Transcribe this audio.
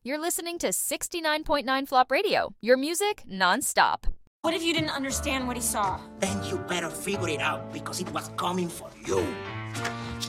You're listening to 69.9 Flop Radio, your music nonstop. What if you didn't understand what he saw? Then you better figure it out because it was coming for you.